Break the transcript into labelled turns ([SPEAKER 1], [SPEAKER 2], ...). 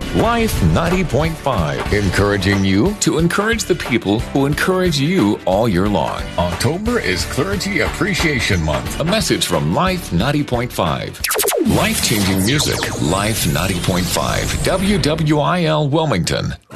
[SPEAKER 1] Life 90.5, encouraging you to encourage the people who encourage you all year long. October is Clergy Appreciation Month. A message from Life 90.5. Life-changing music. Life 90.5. WWIL Wilmington.